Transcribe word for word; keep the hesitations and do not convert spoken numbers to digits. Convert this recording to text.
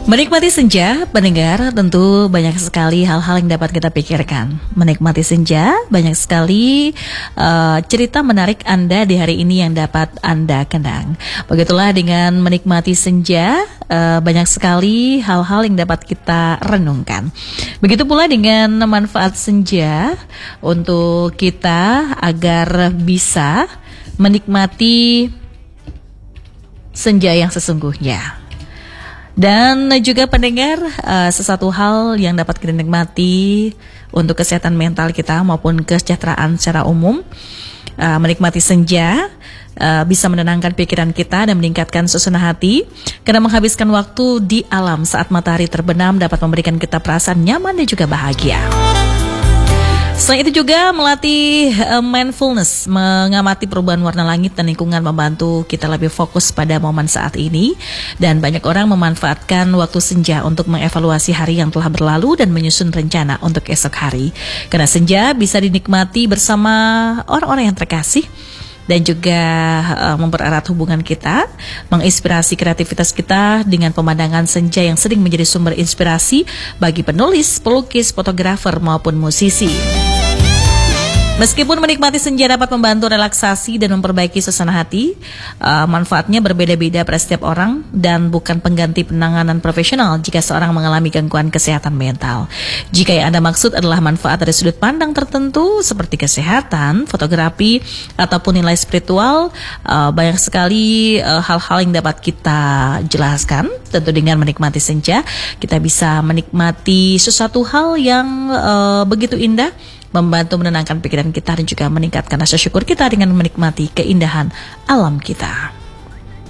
Menikmati senja, pendengar, tentu banyak sekali hal-hal yang dapat kita pikirkan. Menikmati senja, banyak sekali uh, cerita menarik Anda di hari ini yang dapat Anda kenang. Begitulah dengan menikmati senja, uh, banyak sekali hal-hal yang dapat kita renungkan. Begitu pula dengan manfaat senja untuk kita agar bisa menikmati senja yang sesungguhnya. Dan juga pendengar, uh, sesuatu hal yang dapat kita nikmati untuk kesehatan mental kita maupun kesejahteraan secara umum, uh, menikmati senja uh, bisa menenangkan pikiran kita dan meningkatkan suasana hati, karena menghabiskan waktu di alam saat matahari terbenam dapat memberikan kita perasaan nyaman dan juga bahagia. Selain itu juga melatih uh, mindfulness, mengamati perubahan warna langit dan lingkungan, membantu kita lebih fokus pada momen saat ini. Dan banyak orang memanfaatkan waktu senja untuk mengevaluasi hari yang telah berlalu dan menyusun rencana untuk esok hari. Karena senja bisa dinikmati bersama orang-orang yang terkasih dan juga uh, mempererat hubungan kita, menginspirasi kreativitas kita dengan pemandangan senja yang sering menjadi sumber inspirasi bagi penulis, pelukis, fotografer maupun musisi. Meskipun menikmati senja dapat membantu relaksasi dan memperbaiki suasana hati, uh, manfaatnya berbeda-beda pada setiap orang dan bukan pengganti penanganan profesional jika seorang mengalami gangguan kesehatan mental. Jika yang Anda maksud adalah manfaat dari sudut pandang tertentu seperti kesehatan, fotografi, ataupun nilai spiritual, uh, banyak sekali uh, hal-hal yang dapat kita jelaskan. Tentu dengan menikmati senja, kita bisa menikmati sesuatu hal yang uh, begitu indah, membantu menenangkan pikiran kita dan juga meningkatkan rasa syukur kita dengan menikmati keindahan alam kita.